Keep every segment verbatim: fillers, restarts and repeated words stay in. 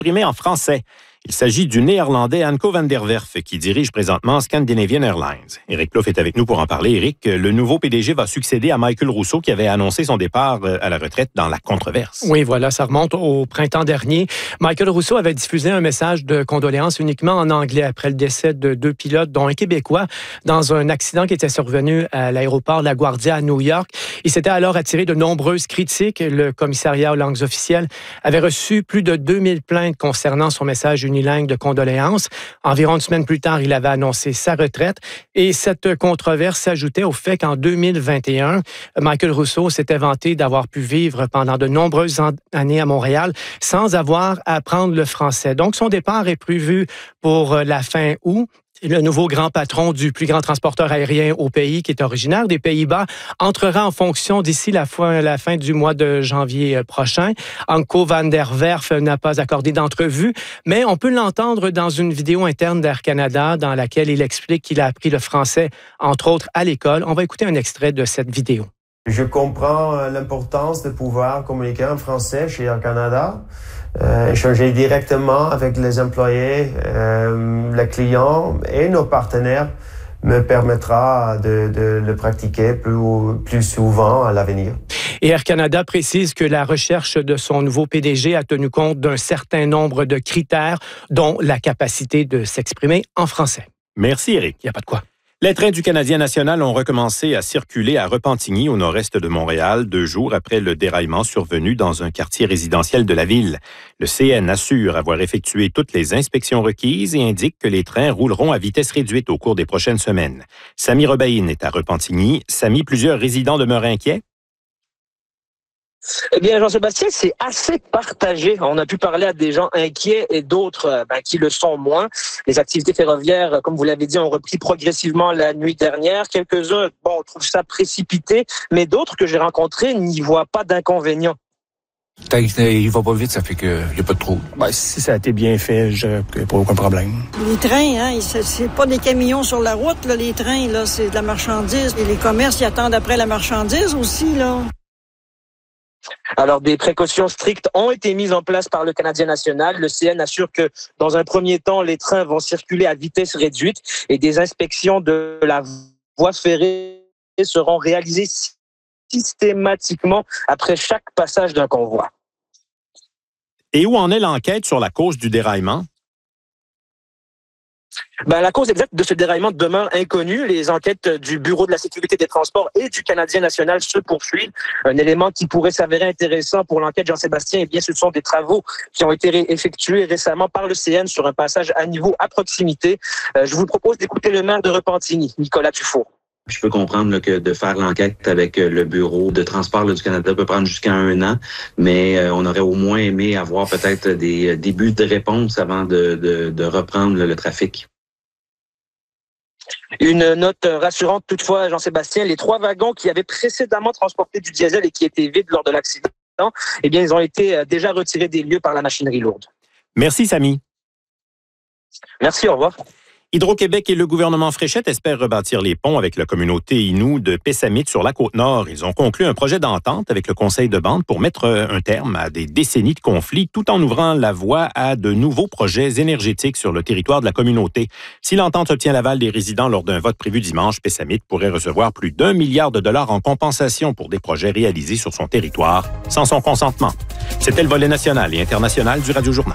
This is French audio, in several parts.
s'exprimer en français. Il s'agit du Néerlandais Anko van der Werf qui dirige présentement Scandinavian Airlines. Éric Plouffe est avec nous pour en parler. Éric, le nouveau P D G va succéder à Michael Rousseau qui avait annoncé son départ à la retraite dans la controverse. Oui, voilà, ça remonte au printemps dernier. Michael Rousseau avait diffusé un message de condoléances uniquement en anglais après le décès de deux pilotes, dont un Québécois, dans un accident qui était survenu à l'aéroport LaGuardia à New York. Il s'était alors attiré de nombreuses critiques. Le commissariat aux langues officielles avait reçu plus de deux mille plaintes concernant son message unilingue de condoléances. Environ une semaine plus tard, il avait annoncé sa retraite et cette controverse s'ajoutait au fait qu'en deux mille vingt et un, Michael Rousseau s'était vanté d'avoir pu vivre pendant de nombreuses années à Montréal sans avoir à apprendre le français. Donc, son départ est prévu pour la fin août. Le nouveau grand patron du plus grand transporteur aérien au pays, qui est originaire des Pays-Bas, entrera en fonction d'ici la fin, la fin du mois de janvier prochain. Anko van der Werf n'a pas accordé d'entrevue, mais on peut l'entendre dans une vidéo interne d'Air Canada dans laquelle il explique qu'il a appris le français, entre autres, à l'école. On va écouter un extrait de cette vidéo. Je comprends l'importance de pouvoir communiquer en français chez Air Canada. Euh, échanger directement avec les employés, euh, les clients et nos partenaires me permettra de, de le pratiquer plus, plus souvent à l'avenir. Et Air Canada précise que la recherche de son nouveau P D G a tenu compte d'un certain nombre de critères, dont la capacité de s'exprimer en français. Merci, Éric. Il n'y a pas de quoi. Les trains du Canadien national ont recommencé à circuler à Repentigny, au nord-est de Montréal, deux jours après le déraillement survenu dans un quartier résidentiel de la ville. Le C N assure avoir effectué toutes les inspections requises et indique que les trains rouleront à vitesse réduite au cours des prochaines semaines. Samy Rebaïne est à Repentigny. Samy, plusieurs résidents demeurent inquiets? Eh bien, Jean-Sébastien, c'est assez partagé. On a pu parler à des gens inquiets et d'autres ben, qui le sont moins. Les activités ferroviaires, comme vous l'avez dit, ont repris progressivement la nuit dernière. Quelques-uns, bon, trouvent ça précipité, mais d'autres que j'ai rencontrés n'y voient pas d'inconvénients. Tant qu'il va pas vite, ça fait qu'il n'y a pas de trou. Ben, si ça a été bien fait, je n'ai pas aucun problème. Les trains, hein, c'est pas des camions sur la route, là, les trains, là, c'est de la marchandise. Et les commerces, ils attendent après la marchandise aussi, là. Alors, des précautions strictes ont été mises en place par le Canadien national. Le C N assure que, dans un premier temps, les trains vont circuler à vitesse réduite et des inspections de la voie ferrée seront réalisées systématiquement après chaque passage d'un convoi. Et où en est l'enquête sur la cause du déraillement? Ben, la cause exacte de ce déraillement demeure inconnue. Les enquêtes du Bureau de la sécurité des transports et du Canadien national se poursuivent. Un élément qui pourrait s'avérer intéressant pour l'enquête, Jean-Sébastien, eh bien, ce sont des travaux qui ont été ré- effectués récemment par le C N sur un passage à niveau à proximité. Euh, je vous propose d'écouter le maire de Repentigny, Nicolas Dufour. Je peux comprendre là, que de faire l'enquête avec le Bureau de transport là, du Canada peut prendre jusqu'à un an, mais euh, on aurait au moins aimé avoir peut-être des débuts de réponse avant de, de, de reprendre là, le trafic. Une note rassurante toutefois, Jean-Sébastien, les trois wagons qui avaient précédemment transporté du diesel et qui étaient vides lors de l'accident, eh bien, ils ont été déjà retirés des lieux par la machinerie lourde. Merci, Samy. Merci, au revoir. Hydro-Québec et le gouvernement Fréchette espèrent rebâtir les ponts avec la communauté Innu de Pessamit sur la Côte-Nord. Ils ont conclu un projet d'entente avec le conseil de bande pour mettre un terme à des décennies de conflits tout en ouvrant la voie à de nouveaux projets énergétiques sur le territoire de la communauté. Si l'entente obtient l'aval des résidents lors d'un vote prévu dimanche, Pessamit pourrait recevoir plus d'un milliard de dollars en compensation pour des projets réalisés sur son territoire sans son consentement. C'était le volet national et international du Radio Journal.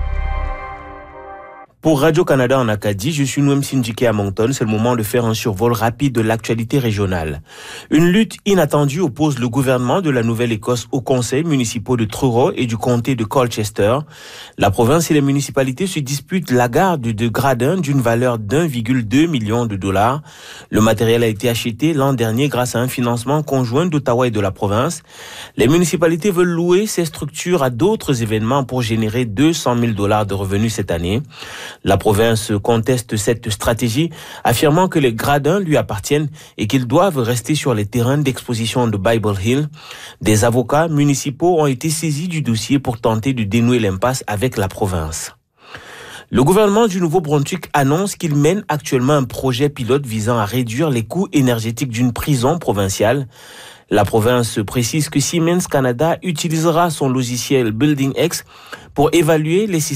Pour Radio-Canada en Acadie, je suis Noem Sindjike à Moncton. C'est le moment de faire un survol rapide de l'actualité régionale. Une lutte inattendue oppose le gouvernement de la Nouvelle-Écosse aux conseils municipaux de Truro et du comté de Colchester. La province et les municipalités se disputent la garde de gradins d'une valeur d'un virgule deux million de dollars. Le matériel a été acheté l'an dernier grâce à un financement conjoint d'Ottawa et de la province. Les municipalités veulent louer ces structures à d'autres événements pour générer deux cent mille dollars de revenus cette année. La province conteste cette stratégie, affirmant que les gradins lui appartiennent et qu'ils doivent rester sur les terrains d'exposition de Bible Hill. Des avocats municipaux ont été saisis du dossier pour tenter de dénouer l'impasse avec la province. Le gouvernement du Nouveau-Brunswick annonce qu'il mène actuellement un projet pilote visant à réduire les coûts énergétiques d'une prison provinciale. La province précise que Siemens Canada utilisera son logiciel Building X pour évaluer les systèmes